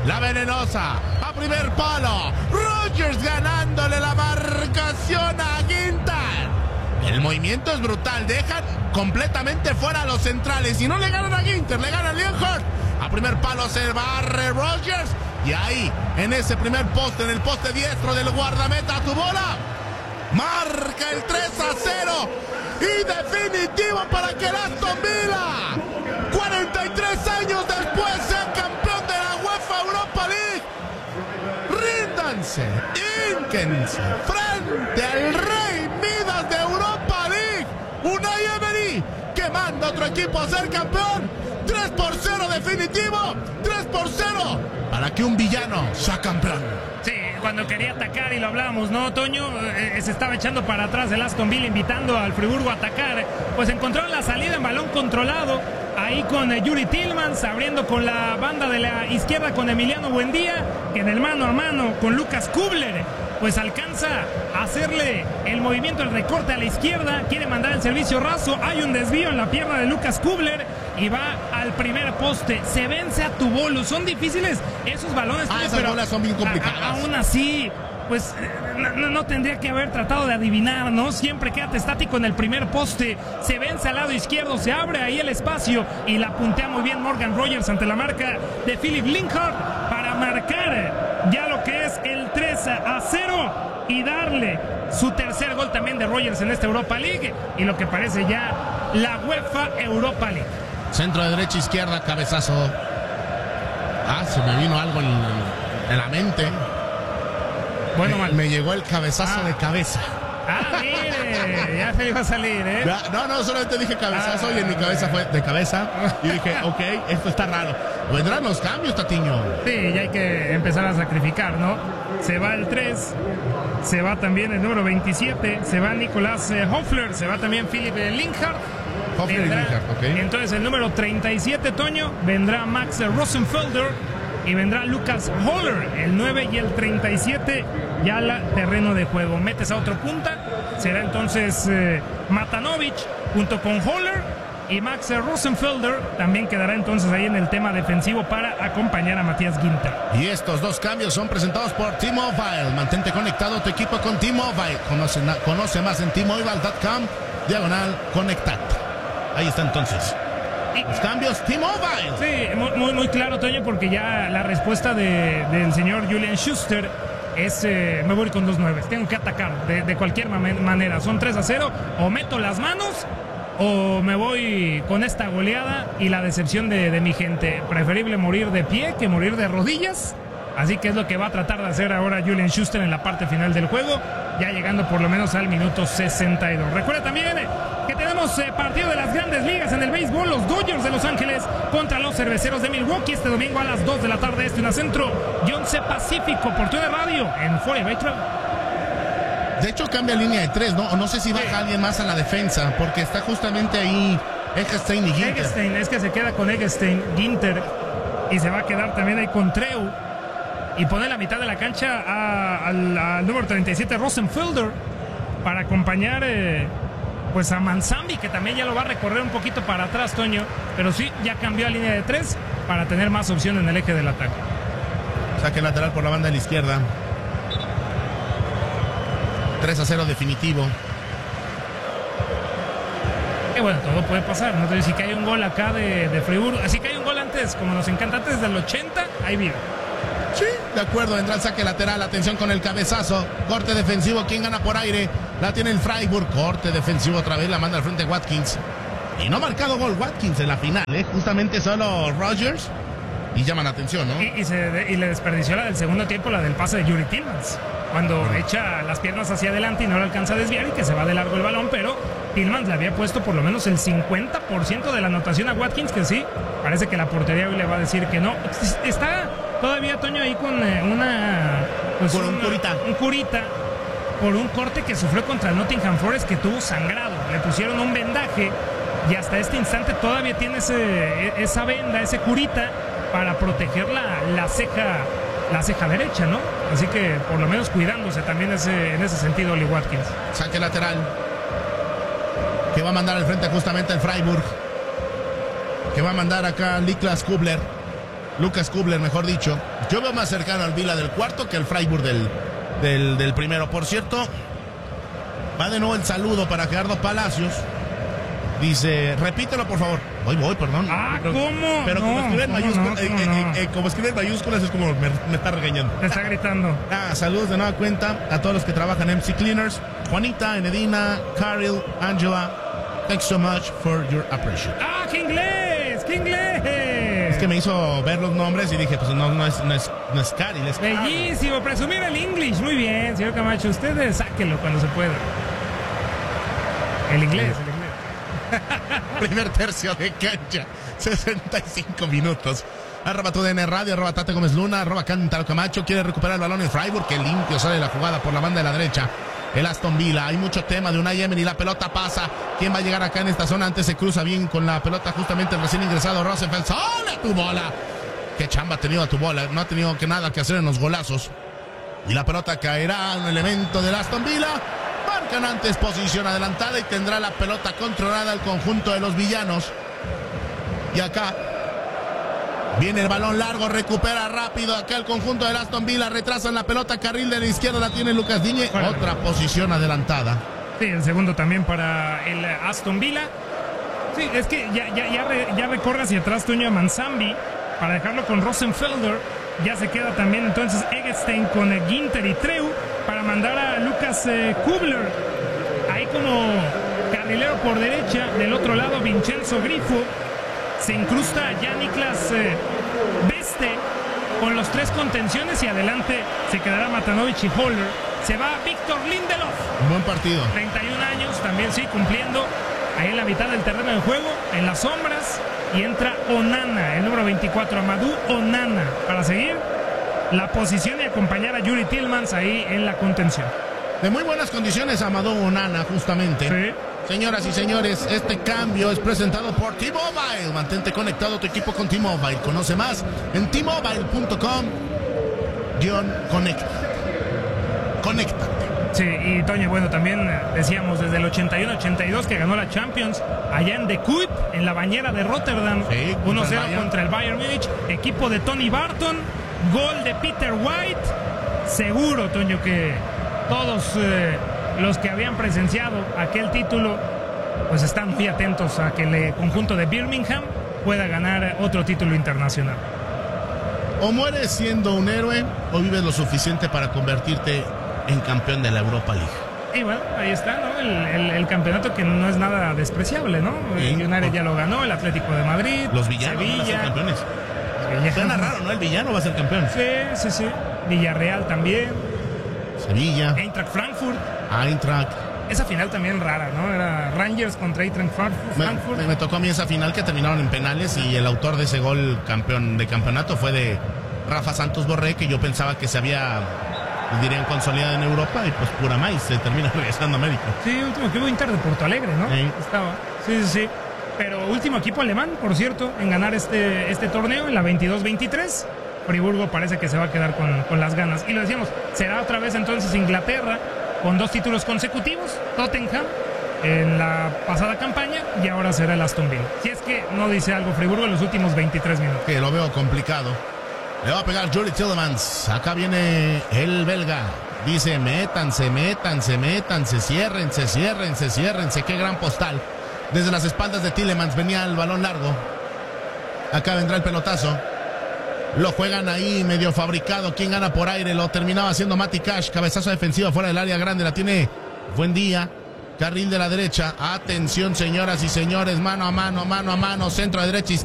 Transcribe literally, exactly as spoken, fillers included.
La venenosa. A primer palo. Rodgers ganándole la marcación a Ginter. El movimiento es brutal. Dejan completamente fuera a los centrales. Y no le ganan a Ginter, le ganan a Lienhardt. A primer palo se barre Rodgers. Y ahí, en ese primer poste, en el poste diestro del guardameta, tu bola. Marca el tres a cero. Y definitivo para que el Aston Villa, cuarenta y tres años después, sea campeón de la UEFA Europa League. Ríndanse, hínquense frente al Rey Midas de Europa League, Unai Emery, que manda a otro equipo a ser campeón. tres por cero definitivo, tres por cero para que un villano sea campeón. Sí, cuando quería atacar, y lo hablábamos, ¿no, Toño? Eh, se estaba echando para atrás el Aston Villa, invitando al Friburgo a atacar. Pues encontraron la salida en balón controlado, ahí con eh, Yuri Tillmans, abriendo con la banda de la izquierda con Emiliano Buendía, que en el mano a mano con Lucas Kubler, pues alcanza a hacerle el movimiento, el recorte a la izquierda, quiere mandar el servicio raso, hay un desvío en la pierna de Lucas Kubler y va al primer poste, se vence a Tubolo. Son difíciles esos balones, ah, esas pero bolas son bien complicadas. A, a, aún así, pues no, no tendría que haber tratado de adivinar, ¿no? Siempre quédate estático en el primer poste, se vence al lado izquierdo, se abre ahí el espacio y la puntea muy bien Morgan Rodgers ante la marca de Philipp Lienhardt para marcar ya lo que es el tres a cero y darle su tercer gol también de Rodgers en esta Europa League y lo que parece ya la UEFA Europa League. Centro de derecha, izquierda, cabezazo. Ah, se me vino algo en, en la mente. Bueno, me, mal. me llegó el cabezazo ah. de cabeza. Ah, mire, ya se iba a salir, ¿eh? No, no, solamente dije cabezazo ah, y en mi cabeza fue de cabeza. Y dije, ok, esto está raro. Vendrán los cambios, Tatiño. Sí, ya hay que empezar a sacrificar, ¿no? Se va el tres, se va también el número veintisiete, se va Nicolás eh, Hoffler, se va también Philipp Lienhardt. Hoffler vendrá, y Lienhardt, ok. Entonces el número treinta y siete, Toño, vendrá Max Rosenfelder y vendrá Lucas Holler, el nueve y el treinta y siete, ya la terreno de juego. Metes a otro punta, será entonces eh, Matanovic junto con Holler y Max Rosenfelder también quedará entonces ahí en el tema defensivo para acompañar a Matías Ginter. Y estos dos cambios son presentados por T-Mobile. Mantente conectado a tu equipo con T-Mobile. Conoce, conoce más en T Mobile punto com diagonal conectate. Ahí está entonces. Los cambios T-Mobile. Sí, muy, muy, muy claro, Toño, porque ya la respuesta de, del señor Julian Schuster es, eh, me voy con dos nueve. Tengo que atacar de, de cualquier manera. Son tres a cero. O meto las manos o me voy con esta goleada y la decepción de, de mi gente. Preferible morir de pie que morir de rodillas. Así que es lo que va a tratar de hacer ahora Julian Schuster en la parte final del juego, ya llegando por lo menos al minuto sesenta y dos. Recuerda también que tenemos eh, partido de las grandes ligas en el béisbol, los Dodgers de Los Ángeles contra los Cerveceros de Milwaukee este domingo a las dos de la tarde, este una centro y once pacífico por tu radio en Foria Bay Travel. De hecho cambia línea de tres, ¿no? O no sé si baja sí. alguien más a la defensa, porque está justamente ahí Eggestein y Ginter. Eggestein, es que se queda con Eggestein, Ginter, y se va a quedar también ahí con Treu. Y pone la mitad de la cancha a, al, al número treinta y siete, Rosenfelder, para acompañar eh, pues a Manzambi, que también ya lo va a recorrer un poquito para atrás, Toño. Pero sí, ya cambió a línea de tres para tener más opción en el eje del ataque. Saque lateral por la banda de la izquierda. tres a cero definitivo. Que bueno, todo puede pasar, ¿no? Entonces, si cae un gol acá de, de Friburgo, así que hay un gol antes, como nos encanta, antes del ochenta, ahí vive. Sí, de acuerdo, vendrá el saque lateral, atención con el cabezazo, corte defensivo, ¿quién gana por aire? La tiene el Freiburg, corte defensivo otra vez, la manda al frente Watkins. Y no ha marcado gol Watkins en la final, ¿eh? Justamente solo Rodgers. Y llaman la atención, ¿no? Y, y, se, y le desperdició la del segundo tiempo, la del pase de Yuri Tillmans, cuando uh-huh. echa las piernas hacia adelante y no le alcanza a desviar y que se va de largo el balón, pero Tillmans le había puesto por lo menos el cincuenta por ciento de la anotación a Watkins, que sí, parece que la portería hoy le va a decir que no. Está todavía, Toño, ahí con eh, una... Pues por un una, curita. Un curita, por un corte que sufrió contra el Nottingham Forest, que tuvo sangrado. Le pusieron un vendaje y hasta este instante todavía tiene ese, esa venda, ese curita, para proteger la, la ceja la ceja derecha, ¿no? Así que por lo menos cuidándose también ese, en ese sentido Oli Watkins. Saque lateral que va a mandar al frente justamente el Freiburg, que va a mandar acá Niklas Kubler. Lucas Kubler, mejor dicho. Yo veo más cercano al Vila del cuarto que el Freiburg del, del, del primero. Por cierto, va de nuevo el saludo para Gerardo Palacios. Dice, repítelo por favor. Voy, voy, perdón. Ah, pero, ¿cómo? Pero no, como escribe en mayúsculas, no, eh, no. eh, eh, como escribe en mayúsculas es como me, me está regañando. Te está gritando. Ah, saludos de nueva cuenta a todos los que trabajan en M C Cleaners. Juanita, Enedina, Carol, Angela. Thanks so much for your appreciation. ¡Ah, qué inglés! ¡Qué inglés! Es que me hizo ver los nombres y dije, pues no, no es, no es, no es Carol, es Carol. Bellísimo, presumir el English. Muy bien, señor Camacho. Ustedes sáquelo cuando se pueda. El inglés, el inglés. Primer tercio de cancha, sesenta y cinco minutos. Arroba tu D N Radio, arroba Tate Gómez Luna, arroba Cántaro Camacho. Quiere recuperar el balón en Freiburg, que limpio sale la jugada por la banda de la derecha. El Aston Villa, hay mucho tema de Unai Emery, la pelota pasa. ¿Quién va a llegar acá en esta zona? Antes se cruza bien con la pelota justamente el recién ingresado Rosenfeld. ¡Sale tu bola! Qué chamba ha tenido a tu bola, no ha tenido que nada que hacer en los golazos. Y la pelota caerá en un elemento del Aston Villa. Marcan antes posición adelantada y tendrá la pelota controlada el conjunto de los villanos. Y acá viene el balón largo, recupera rápido acá el conjunto del Aston Villa, retrasan la pelota, carril de la izquierda la tiene Lucas Digne, bueno, otra posición adelantada. Sí, el segundo también para el Aston Villa. Sí, es que ya, ya, ya, re, ya recorre hacia atrás Toño Manzambi para dejarlo con Rosenfelder. Ya se queda también entonces Eggestein con eh, Ginter y Treu para mandar a Lucas eh, Kubler. Ahí como carrilero por derecha, del otro lado Vincenzo Grifo. Se incrusta ya Niklas eh, Beste con los tres contenciones y adelante se quedará Matanovic y Holler. Se va Víctor Lindelof. Un buen partido. treinta y un años, también sí, cumpliendo ahí en la mitad del terreno de juego, en las sombras. Y entra Onana, el número veinticuatro, Amadou Onana, para seguir la posición y acompañar a Yuri Tillmans ahí en la contención. De muy buenas condiciones Amadou Onana, justamente. Sí. Señoras y señores, este cambio es presentado por T-Mobile. Mantente conectado a tu equipo con T-Mobile. Conoce más en T Mobile punto com guión conecta. Conéctate. Sí, y Toño, bueno, también decíamos desde el ochenta y uno ochenta y dos que ganó la Champions allá en De Kuip, en la bañera de Rotterdam. Sí, uno cero contra el Bayern Múnich. Equipo de Tony Barton, gol de Peter White. Seguro, Toño, que todos eh, los que habían presenciado aquel título pues están muy atentos a que el conjunto de Birmingham pueda ganar otro título internacional. O mueres siendo un héroe o vives lo suficiente para convertirte en campeón de la Europa League. Y bueno, ahí está, ¿no? El, el, el campeonato que no es nada despreciable, ¿no? Sí, el United ya lo ganó, el Atlético de Madrid, los villanos Sevilla, van a ser campeones. Sevilla. Suena raro, ¿no? El villano va a ser campeón. Sí, sí, sí. Villarreal también. Sevilla. Eintracht Frankfurt. Eintracht. Esa final también rara, ¿no? Era Rangers contra Eintracht Frankfurt. Me, me, me tocó a mí esa final que terminaron en penales y el autor de ese gol campeón de campeonato fue de Rafa Santos Borré, que yo pensaba que se había, dirían, consolidado en Europa y pues pura maíz, se termina regresando a América. Sí, último equipo Inter de Porto Alegre, ¿no? Sí. Estaba. Sí, sí, sí. Pero último equipo alemán, por cierto, en ganar este, este torneo en la veintidós veintitrés. Friburgo parece que se va a quedar con, con las ganas. Y lo decíamos, será otra vez entonces Inglaterra con dos títulos consecutivos, Tottenham en la pasada campaña y ahora será el Aston Villa. Si es que no dice algo Friburgo en los últimos veintitrés minutos. Que lo veo complicado. Le va a pegar Yuri Tillmans. Acá viene el belga. Dice, métanse, métanse, métanse, ciérrense, ciérrense, ciérrense. Qué gran postal. Desde las espaldas de Tielemans venía el balón largo. Acá vendrá el pelotazo. Lo juegan ahí medio fabricado. ¿Quién gana por aire? Lo terminaba haciendo Matty Cash. Cabezazo defensivo fuera del área grande. La tiene Buen Día. Carril de la derecha. Atención, señoras y señores. Mano a mano, mano a mano. Centro de derecha.